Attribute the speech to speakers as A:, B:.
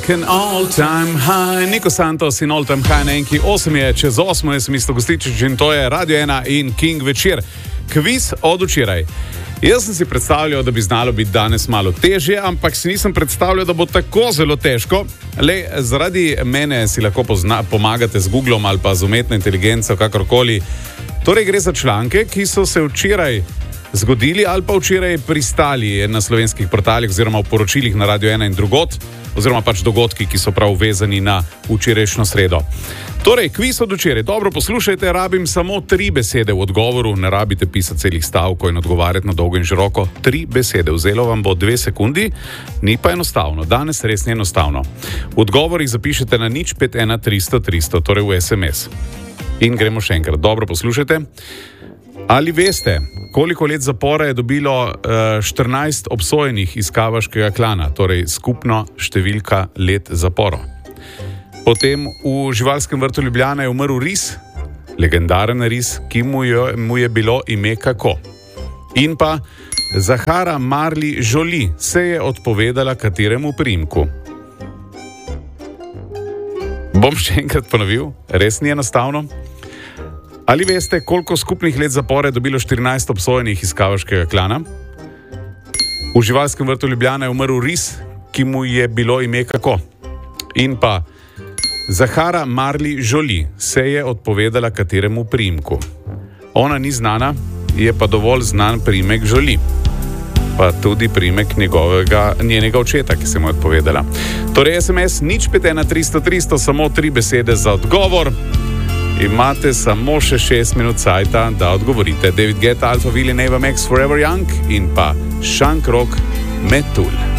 A: An all-time high, Niko Santos in all-time high na enki 8 je čez 8, jaz sem isto Gostičič in to je Radio 1 in King večer. Kviz od včeraj. Jaz sem si predstavljal, da bi znalo biti danes malo težje, ampak si nisem predstavljal, da bo tako zelo težko. Le, zaradi mene si lahko pomagate z Googlom ali pa z umetno inteligenco, kakorkoli. Torej gre za članke, ki so se včeraj zgodili ali pa včeraj pristali na slovenskih portalih oziroma v poročilih na Radio 1 in drugot, oziroma pač dogodki, ki so prav vezani na včerajšnjo sredo. Torej, kviz od včeraj. Dobro poslušajte, rabim samo 3 besede v odgovoru, ne rabite pisati celih stavkov in odgovarjati na dolgo in široko. 3 besede, vzelo vam bo 2 sekundi, ni pa enostavno, danes res ni enostavno. V odgovorih zapišete na 051 300 300, torej v SMS. In gremo še enkrat, dobro poslušajte. Ali veste, koliko let zapora je dobilo 14 obsojenih iz Kavaškega klana, torej skupno številka let zapora? Potem v živalskem vrtu Ljubljana je umrl ris, legendaren ris, ki mu je bilo ime kako. In pa Zahara Marli Jolie se je odpovedala kateremu priimku? Bom še enkrat ponovil, res ni enostavno. Ali veste, koliko skupnih let zapora je dobilo 14 obsojenih iz Kavaškega klana? V živalskem vrtu Ljubljana je umrl ris, ki mu je bilo ime kako. In pa Zahara Marli Jolie se je odpovedala kateremu priimku? Ona ni znana, je pa dovolj znan priimek Jolie. Pa tudi priimek njenega očeta, ki se mu je odpovedala. Torej SMS 051 300 300, samo 3 besede za odgovor. Imate samo še 6 minut cajta, da odgovorite. David Guetta, Alphaville, Neva Max, Forever Young in pa Shank Rock, Metul.